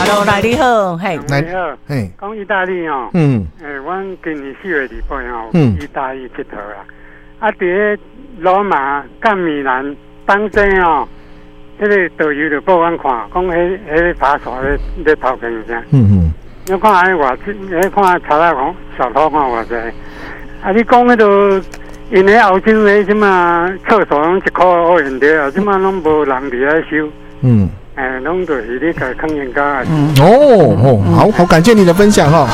Hello， 来你好，嘿， 你好，嘿，讲意大利哦，阮今年4月礼拜哦，意大利佚佗啦，啊，伫罗马、甲米兰当真哦，迄个导游就报阮看，讲迄爬山咧头前啥，你看迄偌济，迄看查拉讲小偷看偌济，啊，你讲迄个因迄欧洲迄什么厕所拢1块欧元的啊，即马拢无人伫遐收，拢就是你家康人家。 好感谢你的分享哈。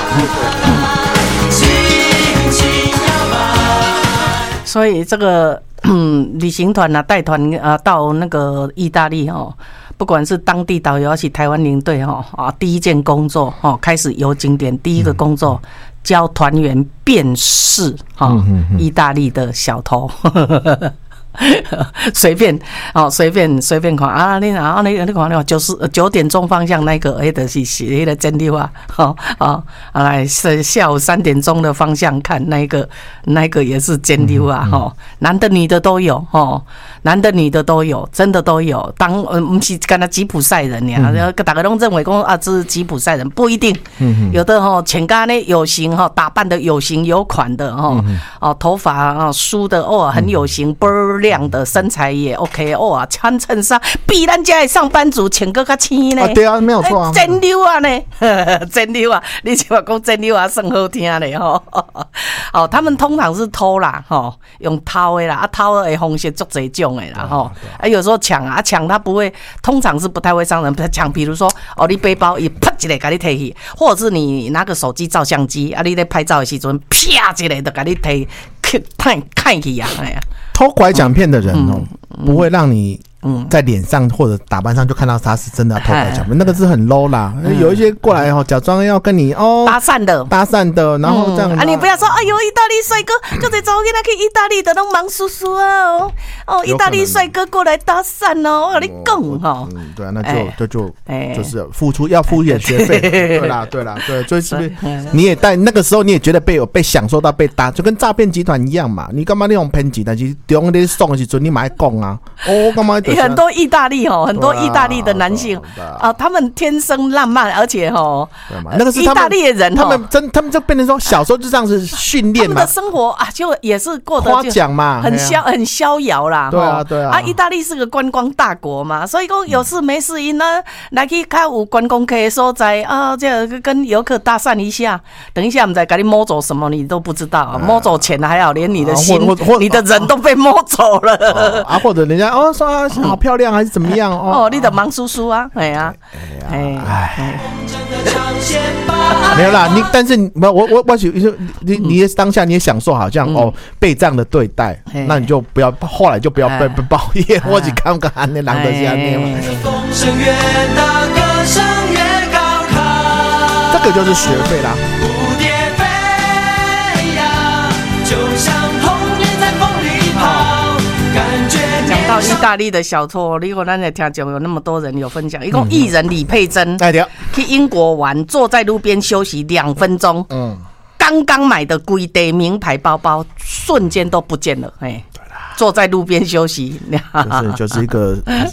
所以这个旅行团啊，带团到那个意大利哦，不管是当地导游还是台湾领队第一件工作开始游景点，第一个工作教团员辨识意大利的小偷。随便看啊！你看9点钟方向那个，就是那个真的话，来是下午3点钟的方向看那个也是真的话，男的女的都有，男的女的都有，真的都有。不是干那吉普赛人呀，大家都认为说这是吉普赛人，不一定，有的穿甲呢有型打扮的有型有款的头发梳的很有型，倍儿亮的，身材也 OK 穿衬衫比咱家的上班族穿个较青呢。 对啊，没有错啊， 真溜啊呢，真溜啊！你就话讲真溜啊，算好听嘞他们通常是偷啦用偷的啦，偷的方式足侪种的啦有时候抢他不会，通常是不太会伤人。抢，比如说你背包一啪一个给你提去，或者是你拿个手机照相机你在拍照的时阵啪一个就给你提看去呀， 偷拐抢骗的人不会让你在脸上或者打扮上就看到他是真的要偷拐抢骗，那个是很 low 啦。有一些过来假装要跟你搭讪的，然后这样你不要说哎呦意大利帅哥，就得找我跟他去意大利的都忙叔叔啊意大利帅哥过来搭讪我跟你讲对啊，那就是付出要付一点学费，对啦，所以是不是你也在那个时候你也觉得被享受到被搭，就跟诈骗集团一样嘛？你干嘛那种骗集团？其实中你送的时候你买讲啊，干嘛？ 很多意大利很多意大利的男性他们天生浪漫，而且那个是意大利的人他们就变成说小时候就这样子训练嘛， 他们的生活就也是过得夸奖嘛， 很逍遥啦。 对啊意大利是个观光大国嘛，所以说有事没事来去较有观光客的所在这跟游客搭讪一下，等一下我们再给你摸走什么你都不知道摸走钱还好，连你的心你的人都被摸走了或者人家说好漂亮还是怎么样你的忙叔叔啊，没有啦，但是你当下你也享受好像被这样的对待，那你就不要后来就不要被抱怨，或者看个安那狼的下面嘛。这个就是学费啦。 到意大利的小偷，如果咱的听众有那么多人有分享，一共艺人李佩珍去英国玩，坐在路边休息2分钟，刚刚买的贵的名牌包包瞬间都不见了，坐在路边休息， 就是一个，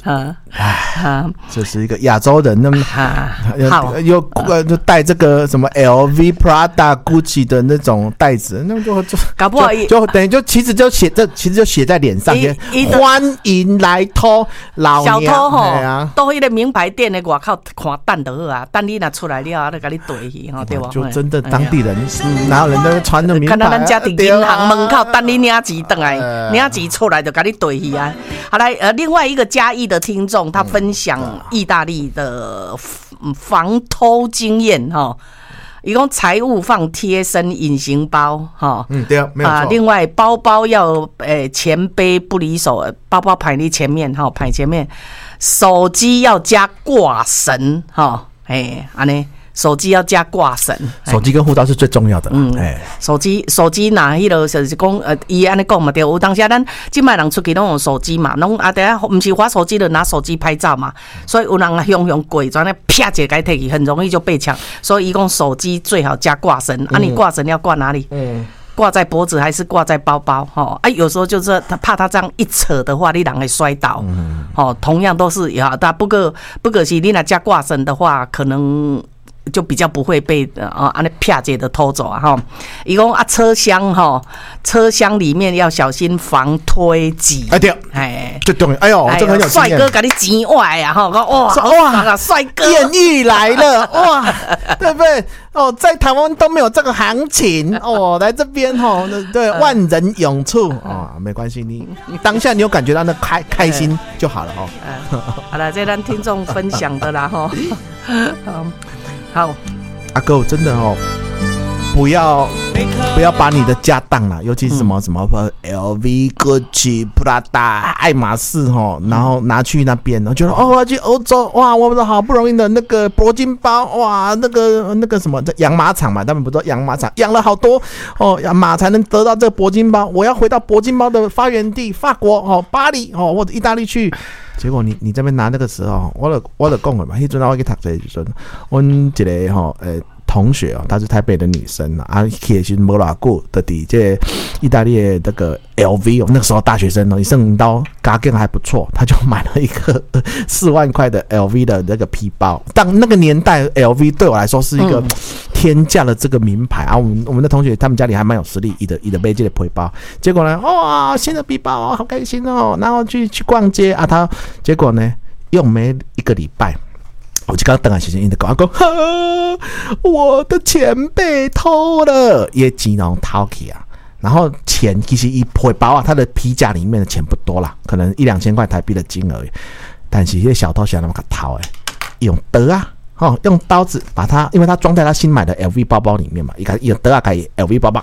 就是一个亚洲人，那么又带这个什么 LV、Prada、Gucci 的那种袋子，那就搞不好就等于其实就写在脸上，欢迎来偷老小偷都一个名牌店的外口看等就好啊，等你拿出来了，就给你对去对吧？ 就真的当地人，哪有人在穿的名牌？ 看到咱家的银行门口等你领钱回来，领钱出来就给你对去啊！好来，另外一个嘉义的听众，他分享意大利的防偷经验一共财物放贴身隐形包对啊，没有错。 另外包包要前背不离手，包包排你前面排前面，手机要加挂绳安尼。手机要加挂绳， 手机跟护照是最重要的。 手机拿迄个就是讲，伊安尼讲嘛对，有当时咱即摆人出去拢用手机嘛，拢等下不是滑手机的拿手机拍照嘛，所以有人用鬼转来啪一个摕去，很容易就被抢。所以伊讲手机最好加挂绳，你挂绳要挂哪里？ 挂在脖子还是挂在包包？有时候就是他怕他这样一扯的话，你人会摔倒。同样都是但不过是你那家挂绳的话，可能就比较不会被安尼啪姐的偷走啊哈。伊讲车厢里面要小心防推挤。 对，最重要。哎呦，这个很有经验。 帅哥给你挤歪啊哈！哇，帅哥艳遇来了哇，对不对？在台湾都没有这个行情来这边对，万人涌出没关系，你当下你有感觉到那开心就好了好了，这咱听众分享的啦哈。好， 阿哥真的不要把你的家当啦，尤其是什么LV、Gucci、Prada、爱马仕然后拿去那边，然后觉得我要去欧洲哇，我们好不容易的那个铂金包哇，那个什么养马场嘛，他们不都养马场养了好多马才能得到这个铂金包，我要回到铂金包的发源地法国巴黎或者意大利去。结果你这边拿那个时候，我就讲了嘛，迄阵我去读册的时阵，阮一个同学她是台北的女生去的时候没多久，就在这意大利的那个 LV 那个时候大学生你剩到家境还不错，他就买了一个4万块的 LV 的那个皮包。当那个年代 LV 对我来说是一个天价的这个名牌我们的同学他们家里还蛮有实力，一的买这个皮包。结果呢，新的皮包好开心然后去逛街他结果呢用没1个礼拜。我就刚等下时间，就讲我的钱被偷了，也钱偷去然后钱其实一皮包它的皮夹里面的钱不多啦，可能1-2千块台币的金额，但是这些小偷想那么偷用刀用刀子把它，因为它装在他新买的 LV 包包里面嘛，用刀把 LV 包包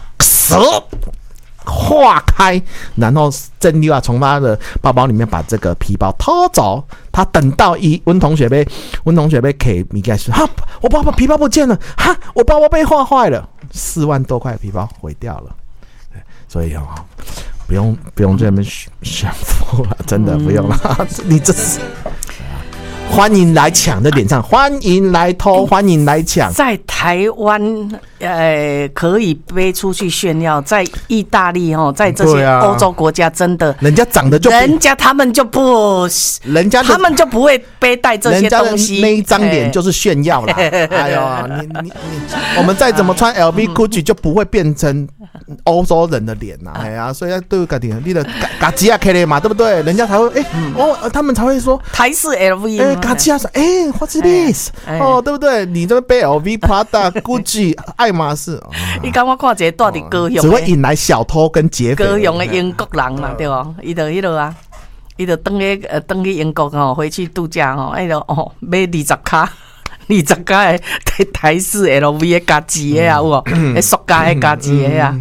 化开，然后真溜从他的包包里面把这个皮包偷走。他等到温同学被给米盖说我包包皮包不见了我包包被划坏了，4万多块的皮包毁掉了。所以不用在那边炫富了，真的不用了。你这是。欢迎来抢的脸上，欢迎来偷，欢迎来抢。 在台湾，可以背出去炫耀；在意大利，在这些欧洲国家，真的， 人家长得就， 他们就不会背带这些东西。 人家的那一张脸就是炫耀啦。哎呦，你，我们再怎么穿 LV、Gucci 就不会变成欧洲人的脸呐。哎呀，所以对于你的嘎吉亚 K 嘛，对不对？人家才会他们才会说台式 LV。 嘎吉亚说，what's this？对不对？你这边背 LV、Prada、Gucci、爱马仕， 你刚我看这到底高雄， 只会引来小偷跟劫匪。 高雄的英国人嘛，对吧？伊就登去英国回去度假买20卡的台式 LV 的家己的有无？塑胶的家己的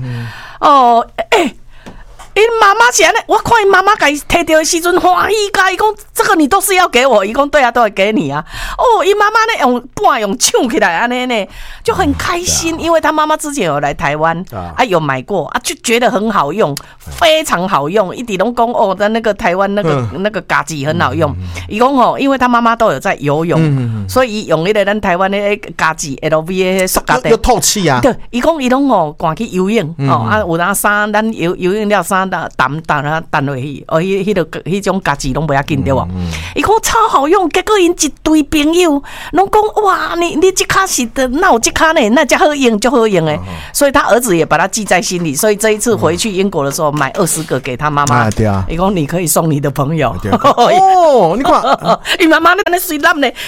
因妈妈是安尼，我看因妈妈给摕到的时阵欢喜甲伊讲，这个你都是要给我，伊讲对啊，都会给你啊。因妈妈呢用抢起来安尼呢，就很开心，因为他妈妈之前有来台湾有买过就觉得很好用，非常好用，一直拢讲在那个台湾那个家己很好用。伊讲因为他妈妈都有在游泳，所以用那个咱台湾的家己 LV 的塑胶袋， 又透气啊。 对，伊讲伊拢赶去游泳有当衫，咱游泳了衫。淡落去，迄种家己拢不要紧对吧？伊讲超好用，结果因一堆朋友拢讲哇，你这卡是的，那我这卡呢，那才好用就好用诶。所以他儿子也把他记在心里，所以这一次回去英国的时候，买20个给他妈妈。 对啊， 伊讲你可以送你的朋友。 你看， 伊妈妈那水烂呢，